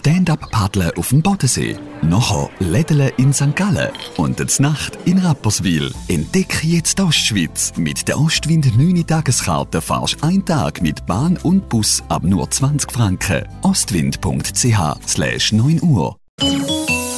Stand-up-Paddeln auf dem Bodensee. Nachher Lädele in St. Gallen und die Nacht in Rapperswil. Entdecke jetzt die Ostschweiz. Mit der Ostwind 9 Tageskarte fahrst du einen Tag mit Bahn und Bus ab nur 20 Franken. Ostwind.ch/9 Uhr.